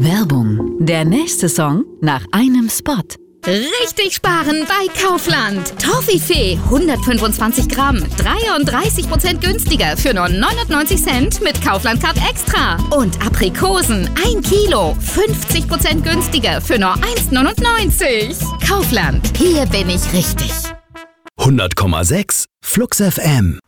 Werbung. Der nächste Song nach einem Spot. Richtig sparen bei Kaufland. Toffifee 125 Gramm, 33% günstiger für nur 99 Cent mit Kaufland Card Extra. Und Aprikosen 1 Kilo, 50% günstiger für nur 1,99. Kaufland, hier bin ich richtig. 100,6 Flux FM